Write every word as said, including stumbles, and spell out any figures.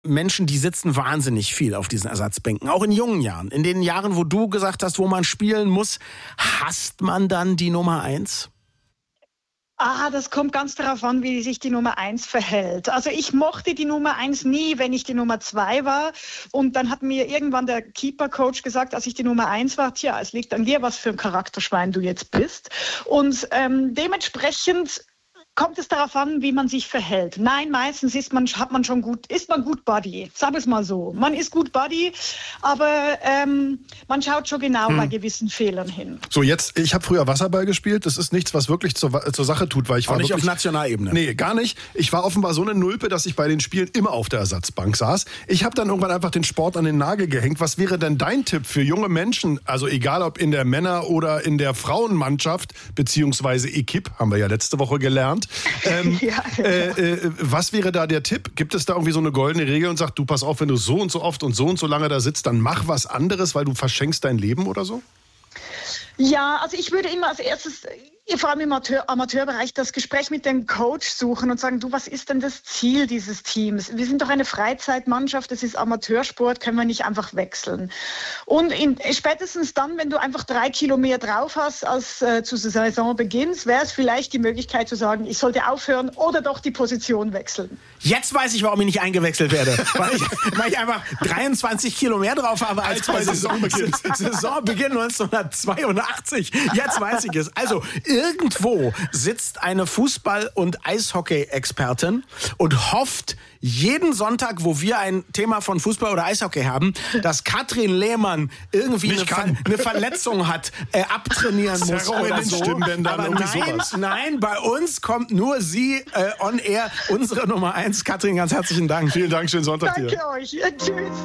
Menschen, die sitzen wahnsinnig viel auf diesen Ersatzbänken, auch in jungen Jahren. In den Jahren, wo du gesagt hast, wo man spielen muss, hasst man dann die Nummer eins? Ah, das kommt ganz darauf an, wie sich die Nummer eins verhält. Also ich mochte die Nummer eins nie, wenn ich die Nummer zwei war. Und dann hat mir irgendwann der Keeper-Coach gesagt, als ich die Nummer eins war, tja, es liegt an dir, was für ein Charakterschwein du jetzt bist. Und ähm, dementsprechend kommt es darauf an, wie man sich verhält. Nein, meistens ist man, hat man schon gut, ist man gut Buddy. Sag es mal so. Man ist gut Buddy, aber ähm, man schaut schon genau hm. bei gewissen Fehlern hin. So, jetzt, ich habe früher Wasserball gespielt. Das ist nichts, was wirklich zur, zur Sache tut, weil ich Auch war nicht wirklich, auf Nationalebene. Nee, gar nicht. Ich war offenbar so eine Nulpe, dass ich bei den Spielen immer auf der Ersatzbank saß. Ich habe dann irgendwann einfach den Sport an den Nagel gehängt. Was wäre denn dein Tipp für junge Menschen, also egal ob in der Männer- oder in der Frauenmannschaft, beziehungsweise Equipe, haben wir ja letzte Woche gelernt. Ähm, ja, ja. Äh, äh, was wäre da der Tipp? Gibt es da irgendwie so eine goldene Regel und sagt, du pass auf, wenn du so und so oft und so und so lange da sitzt, dann mach was anderes, weil du verschenkst dein Leben oder so? Ja, also ich würde immer als erstes, vor allem im Amateur, Amateurbereich, das Gespräch mit dem Coach suchen und sagen, du, was ist denn das Ziel dieses Teams? Wir sind doch eine Freizeitmannschaft, das ist Amateursport, können wir nicht einfach wechseln. Und in, spätestens dann, wenn du einfach drei Kilo mehr drauf hast als äh, zu Saisonbeginn, wäre es vielleicht die Möglichkeit zu sagen, ich sollte aufhören oder doch die Position wechseln. Jetzt weiß ich, warum ich nicht eingewechselt werde. weil, ich, weil ich einfach dreiundzwanzig Kilo mehr drauf habe als bei Saisonbeginn. Saisonbeginn neunzehnhundertzweiundachtzig. Jetzt weiß ich es. Also, irgendwo sitzt eine Fußball- und Eishockey-Expertin und hofft jeden Sonntag, wo wir ein Thema von Fußball oder Eishockey haben, dass Katrin Lehmann irgendwie eine, Ver- eine Verletzung hat, äh, abtrainieren muss oder so. Aber nein, nein, bei uns kommt nur sie äh, on air, unsere Nummer eins. Katrin, ganz herzlichen Dank. Vielen Dank, schönen Sonntag dir. Danke euch. Tschüss.